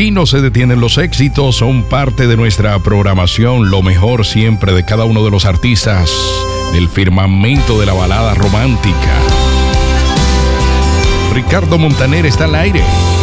Aquí no se detienen los éxitos, son parte de nuestra programación, lo mejor siempre de cada uno de los artistas del firmamento de la balada romántica. Ricardo Montaner está al aire.